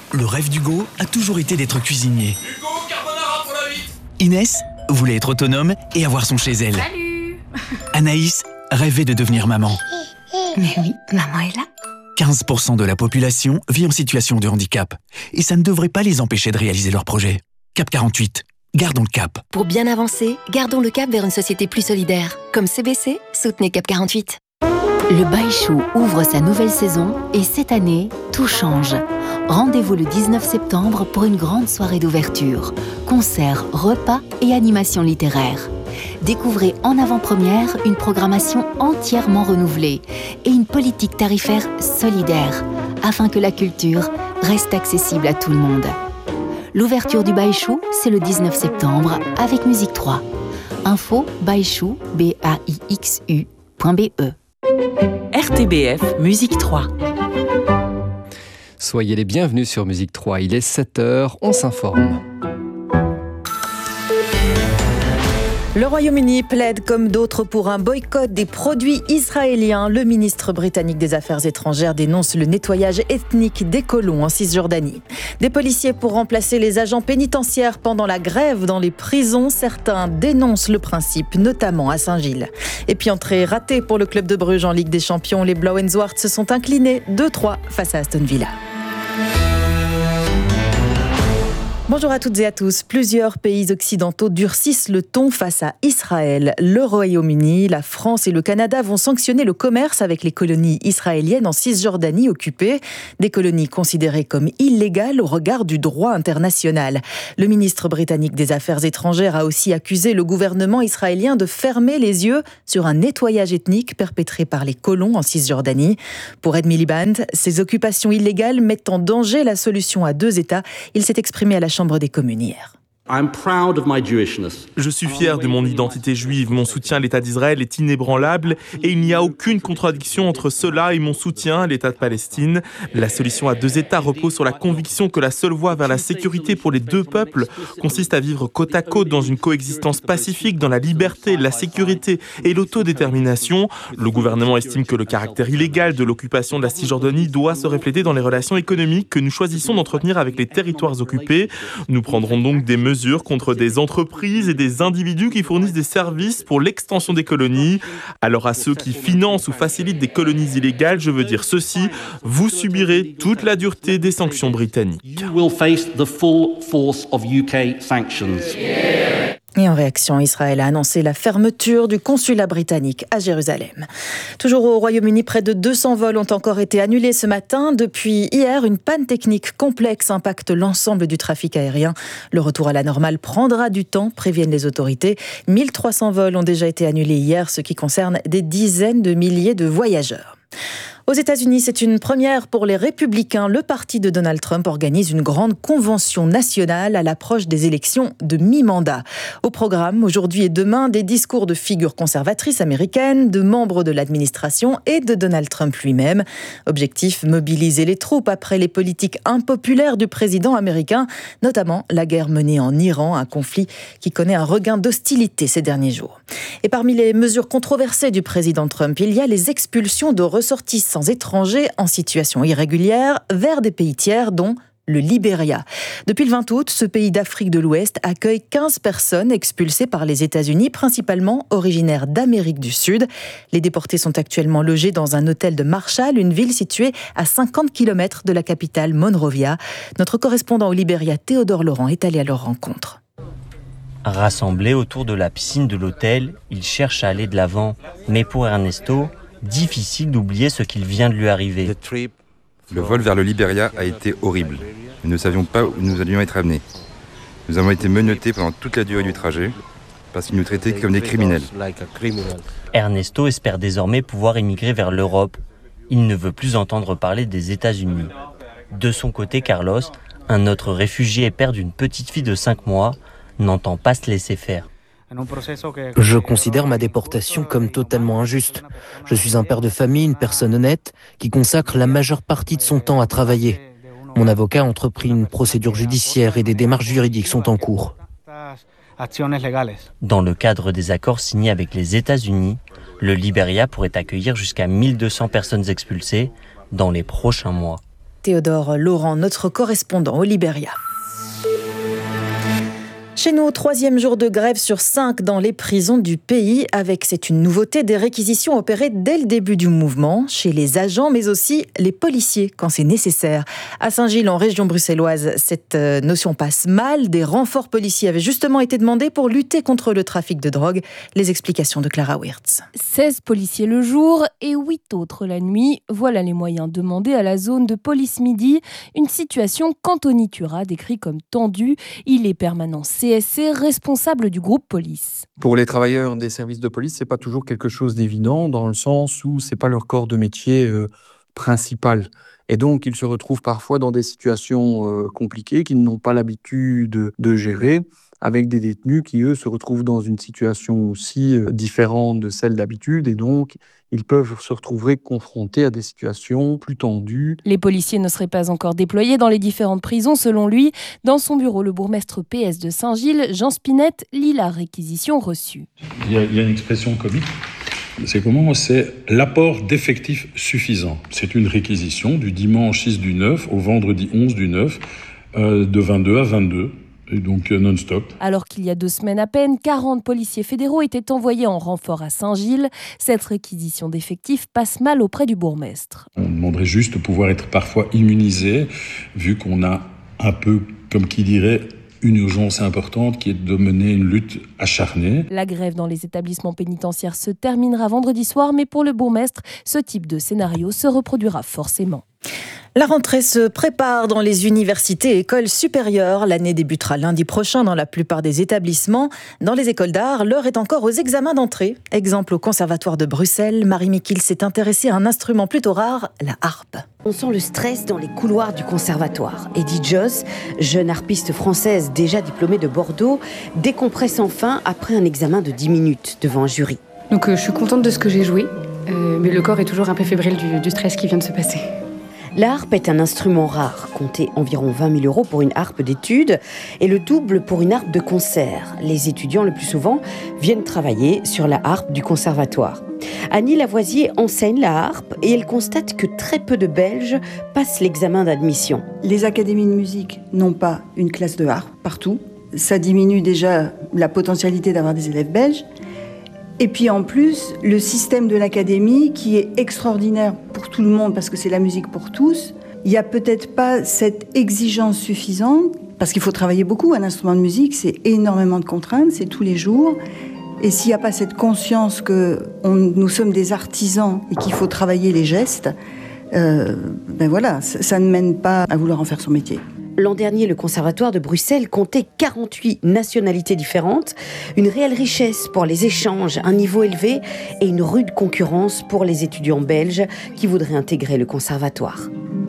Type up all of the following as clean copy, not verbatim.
le rêve d'Hugo a toujours été d'être cuisinier. Hugo, carbonara pour la 8. Inès voulait être autonome et avoir son chez elle. Salut. Anaïs rêvait de devenir maman. Mais oui, maman est là. 15% de la population vit en situation de handicap. Et ça ne devrait pas les empêcher de réaliser leurs projets. Cap 48. Gardons le cap. Pour bien avancer, gardons le cap vers une société plus solidaire. Comme CBC, soutenez Cap 48. Le Baïchou ouvre sa nouvelle saison et cette année, tout change. Rendez-vous le 19 septembre pour une grande soirée d'ouverture. Concerts, repas et animations littéraires. Découvrez en avant-première une programmation entièrement renouvelée et une politique tarifaire solidaire afin que la culture reste accessible à tout le monde. L'ouverture du Baïchou, c'est le 19 septembre avec Musique 3. Info baïchou, BAIXU.be. RTBF Musique 3. Soyez les bienvenus sur Musique 3, il est 7h, on s'informe. Le Royaume-Uni plaide comme d'autres pour un boycott des produits israéliens. Le ministre britannique des Affaires étrangères dénonce le nettoyage ethnique des colons en Cisjordanie. Des policiers pour remplacer les agents pénitentiaires pendant la grève dans les prisons. Certains dénoncent le principe, notamment à Saint-Gilles. Et puis entrée ratée pour le club de Bruges en Ligue des Champions. Les Blauenzoards se sont inclinés 2-3 face à Aston Villa. Bonjour à toutes et à tous. Plusieurs pays occidentaux durcissent le ton face à Israël. Le Royaume-Uni, la France et le Canada vont sanctionner le commerce avec les colonies israéliennes en Cisjordanie occupée. Des colonies considérées comme illégales au regard du droit international. Le ministre britannique des Affaires étrangères a aussi accusé le gouvernement israélien de fermer les yeux sur un nettoyage ethnique perpétré par les colons en Cisjordanie. Pour Ed Miliband, ces occupations illégales mettent en danger la solution à deux États. Il s'est exprimé à la Chambre des communes hier. Je suis fier de mon identité juive. Mon soutien à l'État d'Israël est inébranlable et il n'y a aucune contradiction entre cela et mon soutien à l'État de Palestine. La solution à deux États repose sur la conviction que la seule voie vers la sécurité pour les deux peuples consiste à vivre côte à côte dans une coexistence pacifique, dans la liberté, la sécurité et l'autodétermination. Le gouvernement estime que le caractère illégal de l'occupation de la Cisjordanie doit se refléter dans les relations économiques que nous choisissons d'entretenir avec les territoires occupés. Nous prendrons donc des mesures contre des entreprises et des individus qui fournissent des services pour l'extension des colonies. Alors à ceux qui financent ou facilitent des colonies illégales, je veux dire ceci, vous subirez toute la dureté des sanctions britanniques. Et en réaction, Israël a annoncé la fermeture du consulat britannique à Jérusalem. Toujours au Royaume-Uni, près de 200 vols ont encore été annulés ce matin. Depuis hier, une panne technique complexe impacte l'ensemble du trafic aérien. Le retour à la normale prendra du temps, préviennent les autorités. 1300 vols ont déjà été annulés hier, ce qui concerne des dizaines de milliers de voyageurs. Aux États-Unis, c'est une première pour les Républicains. Le parti de Donald Trump organise une grande convention nationale à l'approche des élections de mi-mandat. Au programme, aujourd'hui et demain, des discours de figures conservatrices américaines, de membres de l'administration et de Donald Trump lui-même. Objectif, mobiliser les troupes après les politiques impopulaires du président américain, notamment la guerre menée en Iran, un conflit qui connaît un regain d'hostilité ces derniers jours. Et parmi les mesures controversées du président Trump, il y a les expulsions de ressortissants étrangers en situation irrégulière vers des pays tiers, dont le Libéria. Depuis le 20 août, ce pays d'Afrique de l'Ouest accueille 15 personnes expulsées par les États-Unis, principalement originaires d'Amérique du Sud. Les déportés sont actuellement logés dans un hôtel de Marshall, une ville située à 50 km de la capitale Monrovia. Notre correspondant au Libéria, Théodore Laurent, est allé à leur rencontre. Rassemblés autour de la piscine de l'hôtel, ils cherchent à aller de l'avant. Mais pour Ernesto, difficile d'oublier ce qu'il vient de lui arriver. Le vol vers le Libéria a été horrible. Nous ne savions pas où nous allions être amenés. Nous avons été menottés pendant toute la durée du trajet parce qu'ils nous traitaient comme des criminels. Ernesto espère désormais pouvoir émigrer vers l'Europe. Il ne veut plus entendre parler des États-Unis. De son côté, Carlos, un autre réfugié et père d'une petite fille de 5 mois, n'entend pas se laisser faire. Je considère ma déportation comme totalement injuste. Je suis un père de famille, une personne honnête, qui consacre la majeure partie de son temps à travailler. Mon avocat a entrepris une procédure judiciaire et des démarches juridiques sont en cours. Dans le cadre des accords signés avec les États-Unis, le Libéria pourrait accueillir jusqu'à 1200 personnes expulsées dans les prochains mois. Théodore Laurent, notre correspondant au Libéria. Chez nous, 3e jour de grève sur 5 dans les prisons du pays, avec, c'est une nouveauté, des réquisitions opérées dès le début du mouvement, chez les agents, mais aussi les policiers, quand c'est nécessaire. À Saint-Gilles, en région bruxelloise, cette notion passe mal. Des renforts policiers avaient justement été demandés pour lutter contre le trafic de drogue. Les explications de Clara Wirtz. 16 policiers le jour et 8 autres la nuit. Voilà les moyens demandés à la zone de police midi. Une situation qu'Anthony Tura décrit comme tendue. Il est permanent CSC, responsable du groupe police. Pour les travailleurs des services de police, c'est pas toujours quelque chose d'évident, dans le sens où c'est pas leur corps de métier principal. Et donc, ils se retrouvent parfois dans des situations compliquées qu'ils n'ont pas l'habitude de gérer, avec des détenus qui, eux, se retrouvent dans une situation aussi différente de celle d'habitude. Et donc, ils peuvent se retrouver confrontés à des situations plus tendues. Les policiers ne seraient pas encore déployés dans les différentes prisons, selon lui. Dans son bureau, le bourgmestre PS de Saint-Gilles, Jean Spinette, lit la réquisition reçue. Il y a une expression comique. C'est comment ? C'est l'apport d'effectifs suffisants. C'est une réquisition du dimanche 6 du 9 au vendredi 11 du 9, de 22 à 22. Et donc non-stop. Alors qu'il y a 2 semaines à peine, 40 policiers fédéraux étaient envoyés en renfort à Saint-Gilles. Cette réquisition d'effectifs passe mal auprès du bourgmestre. On demanderait juste de pouvoir être parfois immunisé, vu qu'on a un peu, comme qui dirait, une urgence importante qui est de mener une lutte acharnée. La grève dans les établissements pénitentiaires se terminera vendredi soir, mais pour le bourgmestre, ce type de scénario se reproduira forcément. La rentrée se prépare dans les universités et écoles supérieures. L'année débutera lundi prochain dans la plupart des établissements. Dans les écoles d'art, l'heure est encore aux examens d'entrée. Exemple au Conservatoire de Bruxelles, Marie Mikil s'est intéressée à un instrument plutôt rare, la harpe. On sent le stress dans les couloirs du conservatoire. Edith Joss, jeune harpiste française déjà diplômée de Bordeaux, décompresse enfin après un examen de 10 minutes devant un jury. Donc je suis contente de ce que j'ai joué, mais le corps est toujours un peu fébrile du stress qui vient de se passer. La harpe est un instrument rare, comptez environ 20 000 € pour une harpe d'études et le double pour une harpe de concert. Les étudiants, le plus souvent, viennent travailler sur la harpe du conservatoire. Annie Lavoisier enseigne la harpe et elle constate que très peu de Belges passent l'examen d'admission. Les académies de musique n'ont pas une classe de harpe partout. Ça diminue déjà la potentialité d'avoir des élèves belges. Et puis en plus, le système de l'académie, qui est extraordinaire pour tout le monde, parce que c'est la musique pour tous, il n'y a peut-être pas cette exigence suffisante, parce qu'il faut travailler beaucoup. Un instrument de musique, c'est énormément de contraintes, c'est tous les jours. Et s'il n'y a pas cette conscience que nous sommes des artisans et qu'il faut travailler les gestes, voilà, ça ne mène pas à vouloir en faire son métier. L'an dernier, le Conservatoire de Bruxelles comptait 48 nationalités différentes, une réelle richesse pour les échanges, un niveau élevé et une rude concurrence pour les étudiants belges qui voudraient intégrer le conservatoire.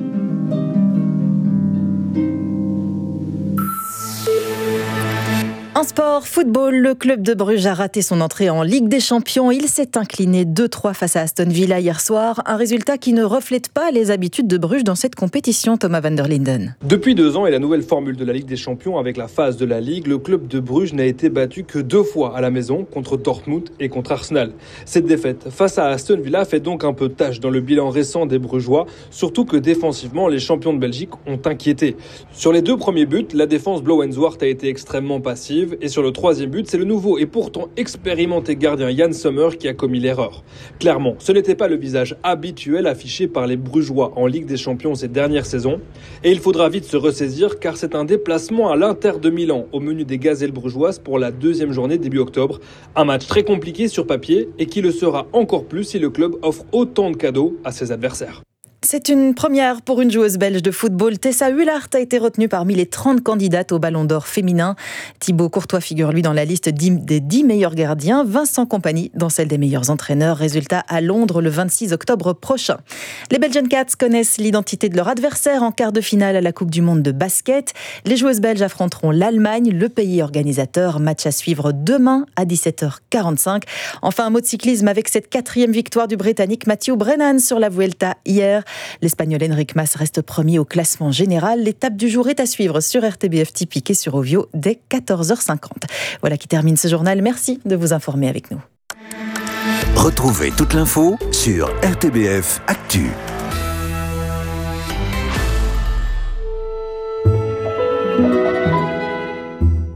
En sport, football, le club de Bruges a raté son entrée en Ligue des Champions. Il s'est incliné 2-3 face à Aston Villa hier soir. Un résultat qui ne reflète pas les habitudes de Bruges dans cette compétition, Thomas van der Linden. Depuis 2 ans et la nouvelle formule de la Ligue des Champions avec la phase de la Ligue, le club de Bruges n'a été battu que 2 fois à la maison, contre Dortmund et contre Arsenal. Cette défaite face à Aston Villa fait donc un peu tâche dans le bilan récent des Brugeois, surtout que défensivement, les champions de Belgique ont inquiété. Sur les 2 premiers buts, la défense Blauw-en-Zwart a été extrêmement passive. Et sur le 3e but, c'est le nouveau et pourtant expérimenté gardien Jan Sommer qui a commis l'erreur. Clairement, ce n'était pas le visage habituel affiché par les Brugeois en Ligue des Champions ces dernières saisons. Et il faudra vite se ressaisir car c'est un déplacement à l'Inter de Milan au menu des gazelles brugeoises pour la 2e journée début octobre. Un match très compliqué sur papier et qui le sera encore plus si le club offre autant de cadeaux à ses adversaires. C'est une première pour une joueuse belge de football. Tessa Hullart a été retenue parmi les 30 candidates au Ballon d'Or féminin. Thibaut Courtois figure lui dans la liste des 10 meilleurs gardiens. Vincent Kompany dans celle des meilleurs entraîneurs. Résultat à Londres le 26 octobre prochain. Les Belgian Cats connaissent l'identité de leur adversaire en quart de finale à la Coupe du Monde de basket. Les joueuses belges affronteront l'Allemagne, le pays organisateur. Match à suivre demain à 17h45. Enfin, un mot de cyclisme avec cette 4e victoire du Britannique Matthew Brennan sur la Vuelta hier. L'Espagnol Enric Mas reste premier au classement général. L'étape du jour est à suivre sur RTBF Typique et sur Ovio dès 14h50. Voilà qui termine ce journal. Merci de vous informer avec nous. Retrouvez toute l'info sur RTBF Actu.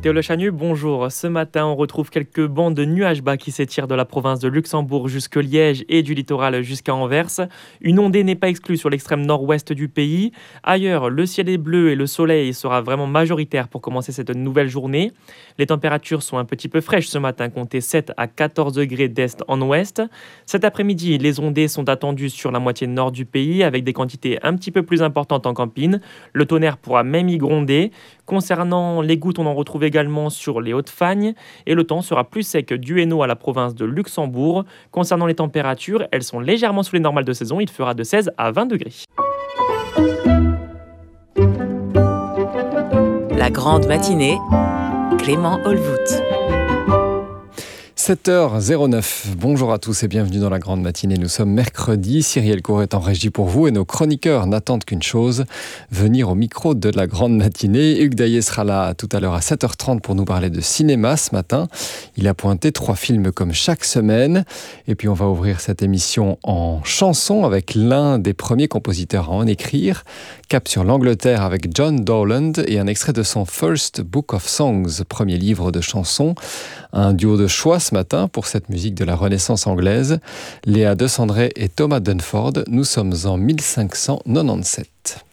Théo Le Chanu, bonjour. Ce matin, on retrouve quelques bancs de nuages bas qui s'étirent de la province de Luxembourg jusque Liège et du littoral jusqu'à Anvers. Une ondée n'est pas exclue sur l'extrême nord-ouest du pays. Ailleurs, le ciel est bleu et le soleil sera vraiment majoritaire pour commencer cette nouvelle journée. Les températures sont un petit peu fraîches ce matin, comptez 7 à 14 degrés d'est en ouest. Cet après-midi, les ondées sont attendues sur la moitié nord du pays avec des quantités un petit peu plus importantes en campine. Le tonnerre pourra même y gronder. Concernant les gouttes, on en retrouve également sur les Hautes-Fagnes et le temps sera plus sec du Hainaut à la province de Luxembourg. Concernant les températures, elles sont légèrement sous les normales de saison, il fera de 16 à 20 degrés. La grande matinée, Clément Olvout. 7h09, bonjour à tous et bienvenue dans la grande matinée. Nous sommes mercredi, Cyrielle Cour est en régie pour vous et nos chroniqueurs n'attendent qu'une chose, venir au micro de la grande matinée. Hugues Daillé sera là tout à l'heure à 7h30 pour nous parler de cinéma ce matin. Il a pointé 3 films comme chaque semaine. Et puis on va ouvrir cette émission en chanson avec l'un des premiers compositeurs à en écrire. Cap sur l'Angleterre avec John Dowland et un extrait de son First Book of Songs, premier livre de chansons. Un duo de choix ce matin pour cette musique de la Renaissance anglaise. Léa Desandré et Thomas Dunford, nous sommes en 1597.